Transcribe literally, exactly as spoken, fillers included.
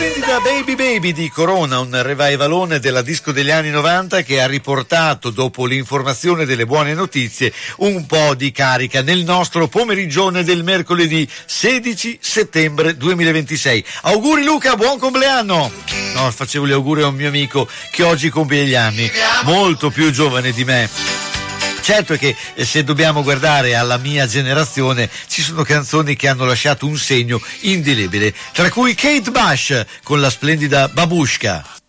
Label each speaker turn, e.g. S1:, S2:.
S1: splendida Baby Baby di Corona, un revivalone della disco degli anni novanta che ha riportato, dopo l'informazione delle buone notizie, un po' di carica nel nostro pomeriggione del mercoledì sedici settembre duemilaventisei. Auguri Luca, buon compleanno! No, facevo gli auguri a un mio amico che oggi compie gli anni, molto più giovane di me. Certo è che se dobbiamo guardare alla mia generazione ci sono canzoni che hanno lasciato un segno indelebile, tra cui Kate Bush con la splendida Babushka.